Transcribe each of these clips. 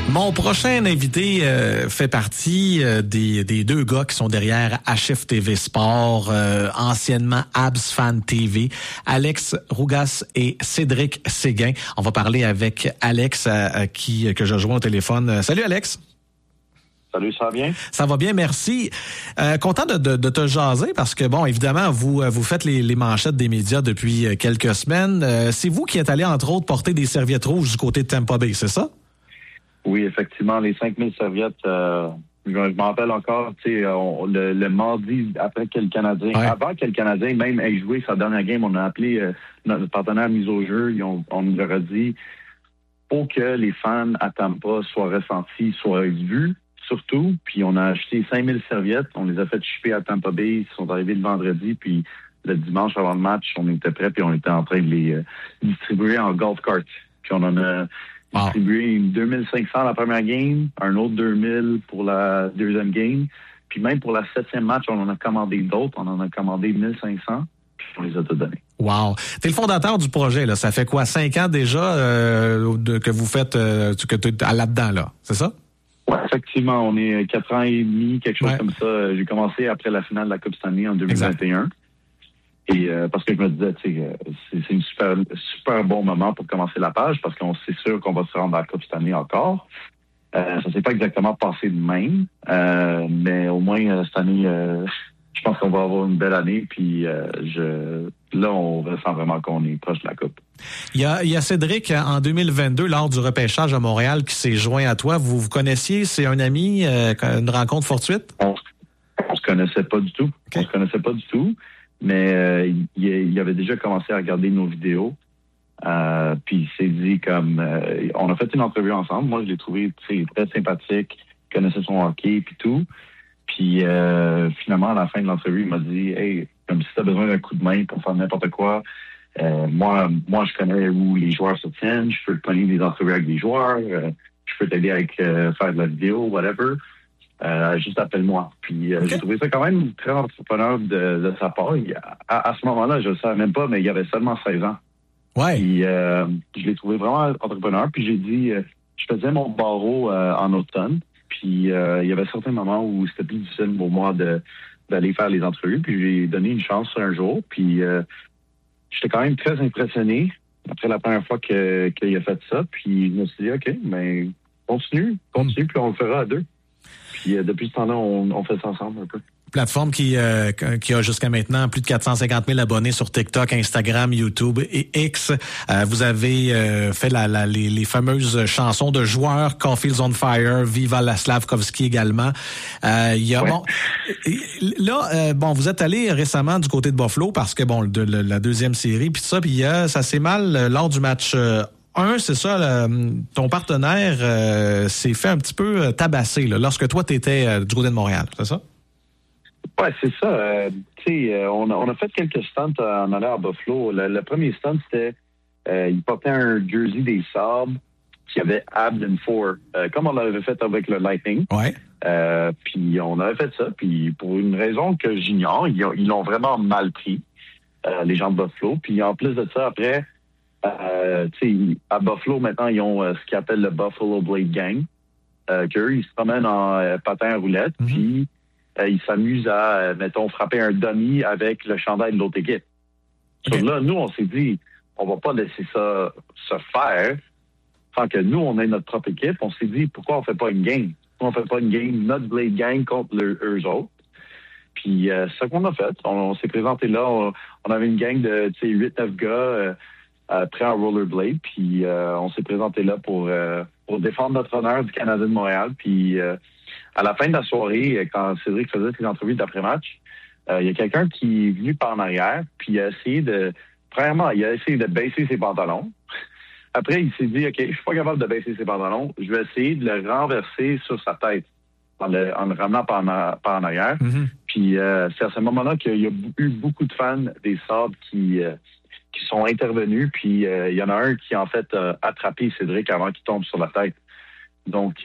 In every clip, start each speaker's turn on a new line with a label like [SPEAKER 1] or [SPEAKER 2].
[SPEAKER 1] Mon prochain invité fait partie des deux gars qui sont derrière HFTV Sport, anciennement Habs Fan TV, Alex Rougas et Cédric Séguin. On va parler avec Alex que je joins au téléphone. Salut Alex.
[SPEAKER 2] Salut, ça va bien?
[SPEAKER 1] Ça va bien, merci. Content de te jaser parce que, bon, évidemment, vous faites les manchettes des médias depuis quelques semaines. C'est vous qui êtes allé, entre autres, porter des serviettes rouges du côté de Tampa Bay, c'est ça?
[SPEAKER 2] Oui, effectivement, les 5000 serviettes, je m'en rappelle encore, tu sais, le mardi après que le Canadien, avant que le Canadien même ait joué sa dernière game, on a appelé notre partenaire mise au jeu, on nous leur a dit, pour que les fans à Tampa soient ressentis, soient vus, surtout, puis on a acheté 5000 serviettes, on les a fait shipper à Tampa Bay, ils sont arrivés le vendredi, puis le dimanche avant le match, on était prêts, puis on était en train de les distribuer en golf cart. Puis on en a distribué 2500 la première game, un autre 2000 pour la deuxième game, puis même pour la 7e match, on en a commandé d'autres, on en a commandé 1500, puis on les a tous donnés.
[SPEAKER 1] Wow. T'es le fondateur du projet, là. Ça fait quoi, 5 ans déjà que vous faites que tu es là-dedans, là, c'est ça?
[SPEAKER 2] Oui, effectivement, on est 4 ans et demi, quelque chose comme ça. J'ai commencé après la finale de la Coupe Stanley en 2021. Exact. Et parce que je me disais, tu sais, c'est un super bon moment pour commencer la page parce qu'on sait sûr qu'on va se rendre à la Coupe Stanley encore. Ça s'est pas exactement passé de même, mais au moins cette année, je pense qu'on va avoir une belle année. Puis là, on ressent vraiment qu'on est proche de la Coupe.
[SPEAKER 1] Il y a Cédric en 2022 lors du repêchage à Montréal qui s'est joint à toi. Vous connaissiez, c'est un ami, une rencontre fortuite?
[SPEAKER 2] On se connaissait pas du tout. Okay. On se connaissait pas du tout. Mais il avait déjà commencé à regarder nos vidéos. Puis il s'est dit comme... on a fait une entrevue ensemble. Moi, je l'ai trouvé très sympathique. Il connaissait son hockey puis tout. Puis finalement, à la fin de l'entrevue, il m'a dit « Hey, comme si tu as besoin d'un coup de main pour faire n'importe quoi, moi, je connais où les joueurs se tiennent. Je peux te donner des entrevues avec les joueurs. Je peux t'aider avec faire de la vidéo, whatever. » juste appelle-moi. Puis j'ai trouvé ça quand même très entrepreneur de sa part. À ce moment-là, je ne le savais même pas, mais il avait seulement 16 ans.
[SPEAKER 1] Ouais.
[SPEAKER 2] Puis je l'ai trouvé vraiment entrepreneur. Puis j'ai dit, je faisais mon barreau en automne. Puis il y avait certains moments où c'était plus difficile pour moi d'aller faire les entrevues. Puis j'ai donné une chance un jour. Puis j'étais quand même très impressionné après la première fois qu'il a fait ça. Puis je me suis dit, OK, mais continue, puis on le fera à deux. Puis depuis ce temps-là, on fait ça ensemble un peu.
[SPEAKER 1] Plateforme qui a jusqu'à maintenant plus de 450 000 abonnés sur TikTok, Instagram, YouTube et X. Vous avez fait les fameuses chansons de joueurs, Caulfield's on Fire, Viva la Slavkovski également. Vous êtes allé récemment du côté de Buffalo parce que la deuxième série puis tout ça, puis ça s'est mal lors du match. C'est ça, ton partenaire s'est fait un petit peu tabasser là, lorsque toi, tu étais du côté de Montréal, c'est ça?
[SPEAKER 2] Oui, c'est ça. On a fait quelques stunts en allant à Buffalo. Le premier stunt, c'était il portait un jersey des Sabres qui avait Abden 4, comme on l'avait fait avec le Lightning.
[SPEAKER 1] Ouais.
[SPEAKER 2] Puis on avait fait ça. Puis pour une raison que j'ignore, ils l'ont vraiment mal pris, les gens de Buffalo. Puis en plus de ça, après... à Buffalo, maintenant, ils ont ce qu'ils appellent le Buffalo Blade Gang. Qu'eux, ils se promènent en patin à roulette, puis ils s'amusent à, mettons, frapper un dummy avec le chandail de l'autre équipe. Okay. Là, nous, on s'est dit, on va pas laisser ça se faire sans que nous, on ait notre propre équipe. On s'est dit, pourquoi on fait pas une game? Pourquoi on fait pas une game, notre Blade Gang contre eux autres? Puis c'est ça qu'on a fait. On s'est présenté là. On avait une gang de 8-9 gars... prêt en rollerblade, puis on s'est présenté là pour défendre notre honneur du Canadien de Montréal. Puis à la fin de la soirée, quand Cédric faisait ses entrevues d'après-match, il y a quelqu'un qui est venu par en arrière, puis il a essayé de baisser ses pantalons. Après, il s'est dit, OK, je suis pas capable de baisser ses pantalons, je vais essayer de le renverser sur sa tête en le ramenant par en arrière. Mm-hmm. Puis c'est à ce moment-là qu'il y a eu beaucoup de fans des Sabres qui sont intervenus, puis il y en a un qui, en fait, a attrapé Cédric avant qu'il tombe sur la tête. Donc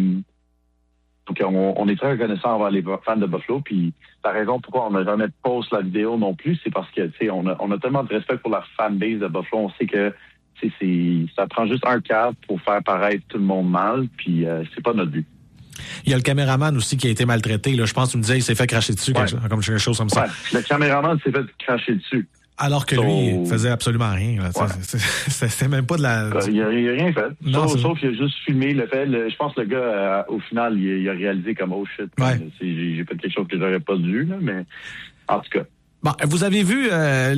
[SPEAKER 2] on est très reconnaissant envers les fans de Buffalo, puis la raison pourquoi on n'a jamais posté la vidéo non plus, c'est parce que, tu sais, on a tellement de respect pour la fanbase de Buffalo. On sait que ça prend juste un cadre pour faire paraître tout le monde mal, puis c'est pas notre but.
[SPEAKER 1] Il y a le caméraman aussi qui a été maltraité. Là. Je pense que tu me disais il s'est fait cracher dessus, quelque chose comme ça.
[SPEAKER 2] Ouais, le caméraman s'est fait cracher dessus.
[SPEAKER 1] Alors que lui, il faisait absolument rien. Là, c'était même pas de la...
[SPEAKER 2] Il a rien fait.
[SPEAKER 1] Non,
[SPEAKER 2] sauf qu'il a juste filmé le fait. Je pense que le gars, au final, il a réalisé comme « Oh shit, j'ai fait quelque chose que j'aurais pas dû. » Mais en tout cas.
[SPEAKER 1] Bon, vous avez vu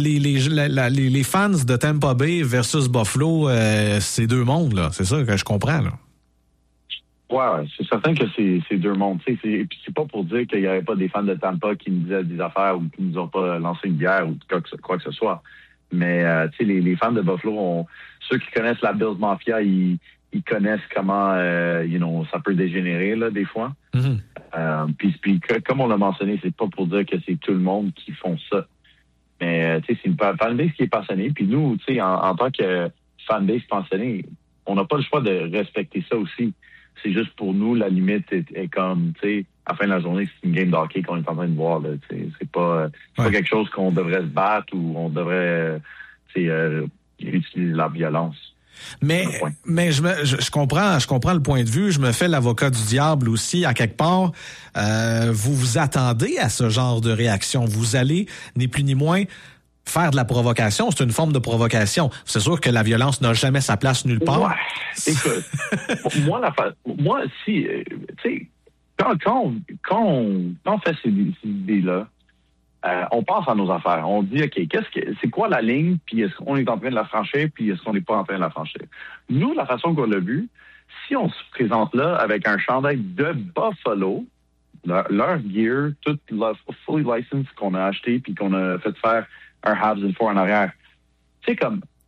[SPEAKER 1] les fans de Tampa Bay versus Buffalo, ces deux mondes, là. C'est ça que je comprends, là.
[SPEAKER 2] Ouais, c'est certain que c'est deux mondes. Puis c'est pas pour dire qu'il y avait pas des fans de Tampa qui nous disaient des affaires ou qui nous ont pas lancé une bière ou quoi que ce soit. Mais les fans de Buffalo, ceux qui connaissent la Bills Mafia, ils connaissent comment ça peut dégénérer là des fois.
[SPEAKER 1] Mm-hmm.
[SPEAKER 2] Puis comme on l'a mentionné, c'est pas pour dire que c'est tout le monde qui font ça. Mais c'est une fanbase qui est passionnée. Puis nous, en tant que fanbase passionnée, on n'a pas le choix de respecter ça aussi. C'est juste pour nous, la limite est comme, à la fin de la journée, c'est une game de hockey qu'on est en train de voir. Là, c'est pas quelque chose qu'on devrait se battre ou on devrait utiliser la violence.
[SPEAKER 1] Mais je comprends le point de vue. Je me fais l'avocat du diable aussi, à quelque part. Vous vous attendez à ce genre de réaction. Vous allez, ni plus ni moins, faire de la provocation. C'est une forme de provocation. C'est sûr que la violence n'a jamais sa place nulle part.
[SPEAKER 2] Ouais. Écoute, moi, si, quand on fait ces idées-là, on pense à nos affaires. On dit, OK, c'est quoi la ligne, puis est-ce qu'on est en train de la franchir, puis est-ce qu'on n'est pas en train de la franchir? Nous, la façon qu'on l'a vu, si on se présente là avec un chandail de Buffalo, leur gear, toute la fully licensed qu'on a acheté, puis qu'on a fait faire un Habs and Four en arrière, c'est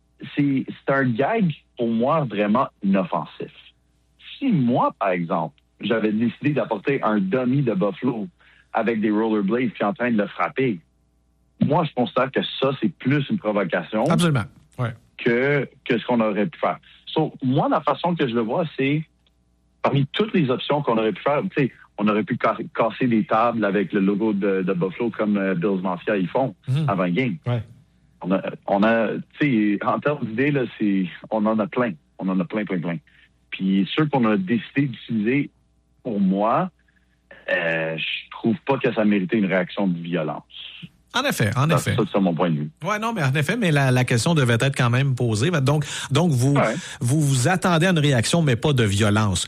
[SPEAKER 2] un gag pour moi vraiment inoffensif. Si moi, par exemple, j'avais décidé d'apporter un dummy de Buffalo avec des rollerblades puis en train de le frapper, moi, je considère que ça, c'est plus une provocation.
[SPEAKER 1] Absolument. Ouais.
[SPEAKER 2] Que ce qu'on aurait pu faire. Moi, la façon que je le vois, c'est parmi toutes les options qu'on aurait pu faire, on aurait pu casser des tables avec le logo de Buffalo comme Bills Mafia ils font avant game.
[SPEAKER 1] Ouais.
[SPEAKER 2] On a en termes d'idées, là, on en a plein. On en a plein. Puis ceux qu'on a décidé d'utiliser, pour moi, je trouve pas que ça méritait une réaction de violence.
[SPEAKER 1] En effet.
[SPEAKER 2] C'est mon point de vue.
[SPEAKER 1] Ouais, non, mais en effet, mais la question devait être quand même posée. Donc vous attendez à une réaction, mais pas de violence.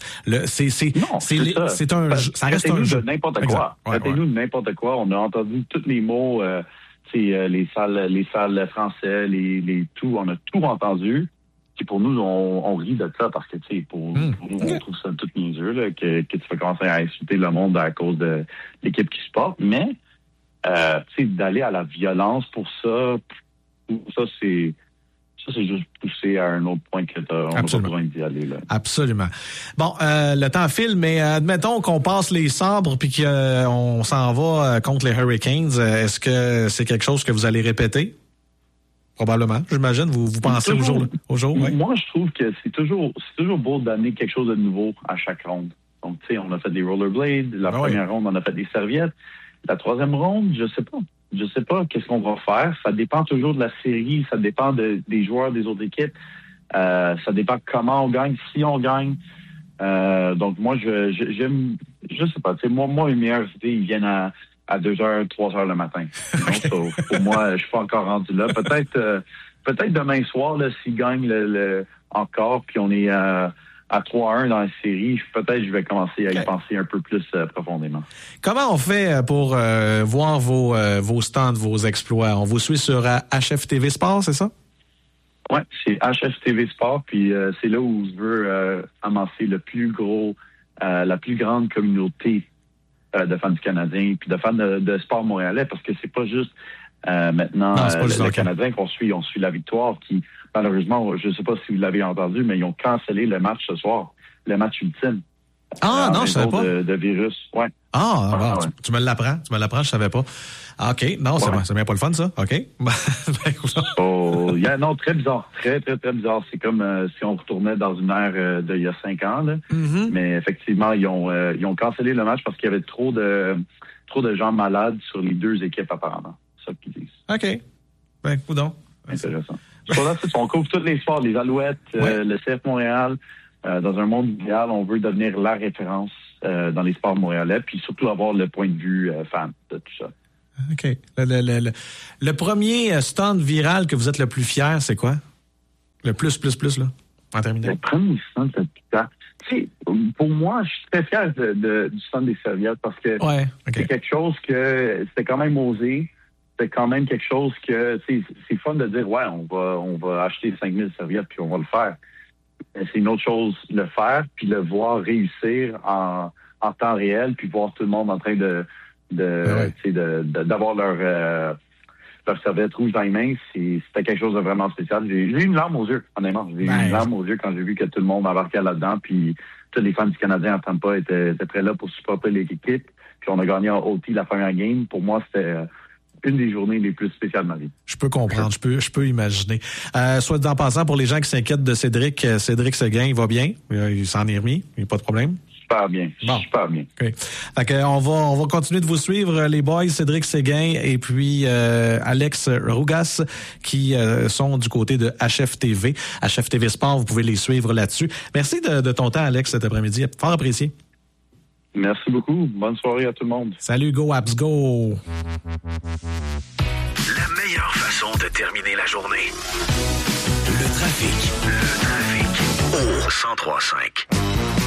[SPEAKER 1] Ça reste un jeu.
[SPEAKER 2] De n'importe quoi. Traitez-nous de n'importe quoi. On a entendu tous les mots, les salles français, les tout. On a tout entendu. Puis pour nous, on rit de ça parce que, pour nous, on trouve ça tout niaiseux, là, que tu fais commencer à insulter le monde à cause de l'équipe qui se porte. Mais, d'aller à la violence pour ça, c'est juste poussé à un autre point que on n'a pas besoin d'y aller. Là.
[SPEAKER 1] Absolument. Bon, le temps file, mais admettons qu'on passe les sabres puis qu'on s'en va contre les Hurricanes. Est-ce que c'est quelque chose que vous allez répéter? Probablement, j'imagine. Vous pensez au jour, oui?
[SPEAKER 2] Moi, je trouve que c'est toujours beau d'amener quelque chose de nouveau à chaque ronde. Donc, on a fait des rollerblades. La première ronde, on a fait des serviettes. La troisième ronde, je sais pas. Je sais pas qu'est-ce qu'on va faire. Ça dépend toujours de la série. Ça dépend des joueurs des autres équipes. Ça dépend comment on gagne, si on gagne. Donc, moi, j'aime, je sais pas. Moi, mes meilleures idées, ils viennent à 2h, 3h le matin. Donc, pour moi, je suis pas encore rendu là. Peut-être demain soir, là, s'ils gagnent encore, puis on est à 3-1 dans la série, peut-être je vais commencer à y penser un peu plus profondément.
[SPEAKER 1] Comment on fait pour voir vos stands, vos exploits? On vous suit sur HFTV Sport, c'est ça?
[SPEAKER 2] Oui, c'est HFTV Sport, puis c'est là où je veux amasser la plus grande communauté de fans du Canadien, puis de fans de sport montréalais, parce que c'est pas juste maintenant le Canadien qu'on suit. On suit la Victoire qui, malheureusement, je ne sais pas si vous l'avez entendu, mais ils ont cancellé le match ce soir, le match ultime.
[SPEAKER 1] Non, je savais pas.
[SPEAKER 2] De virus, ouais.
[SPEAKER 1] Ouais. Tu me l'apprends, je savais pas. OK, non, c'est bien pas le fun, ça. OK.
[SPEAKER 2] Non, très bizarre. Très, très, très bizarre. C'est comme si on retournait dans une ère d'il y a 5 ans, là.
[SPEAKER 1] Mm-hmm.
[SPEAKER 2] Mais effectivement, ils ont cancellé le match parce qu'il y avait trop de gens malades sur les deux équipes, apparemment. C'est ça qu'ils disent.
[SPEAKER 1] OK. Ben, coudonc.
[SPEAKER 2] Intéressant. On couvre tous les sports, les Alouettes, le CF Montréal. Dans un monde idéal, on veut devenir la référence dans les sports montréalais, puis surtout avoir le point de vue fan de tout ça.
[SPEAKER 1] OK. Le premier stunt viral que vous êtes le plus fier, c'est quoi? Le plus, là, en terminant.
[SPEAKER 2] Le premier stunt, pour moi, je suis très fier du stunt des serviettes parce que c'est quelque chose que c'était quand même osé. C'est quand même quelque chose que c'est fun de dire on va acheter 5000 serviettes puis on va le faire. Mais c'est une autre chose le faire puis le voir réussir en temps réel puis voir tout le monde en train d'avoir leur serviette rouge dans les mains, c'était quelque chose de vraiment spécial. J'ai eu une larme aux yeux, honnêtement. J'ai eu une larme aux yeux quand j'ai vu que tout le monde embarquait là-dedans puis tous les fans du Canadien en Tampa étaient très là pour supporter l'équipe. Puis on a gagné en OT la première game. Pour moi, c'était une des journées les plus spéciales de ma vie.
[SPEAKER 1] Je peux comprendre, je peux imaginer. Soit dit en passant, pour les gens qui s'inquiètent de Cédric Séguin, il va bien, il s'en est remis, il n'y a pas de problème.
[SPEAKER 2] Super bien, super bien.
[SPEAKER 1] Okay. Fait que on va continuer de vous suivre, les boys, Cédric Séguin et puis Alex Rougas, qui sont du côté de HFTV. HFTV Sport, vous pouvez les suivre là-dessus. Merci de ton temps, Alex, cet après-midi. Fort apprécié.
[SPEAKER 2] Merci beaucoup. Bonne soirée à tout le monde.
[SPEAKER 1] Salut, go Habs, go!
[SPEAKER 3] La meilleure façon de terminer la journée. Le trafic. Au 103.5.